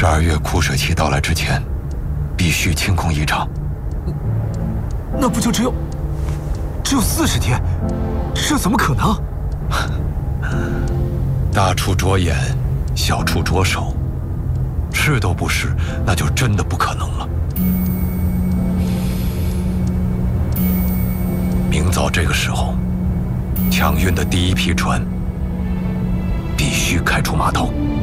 12月枯水期到来之前，必须清空一场。 那不就只有40天？这怎么可能？ 大处着眼，小处着手，是都不是，那就真的不可能了。明早这个时候，抢运的第一批船必须开出码头。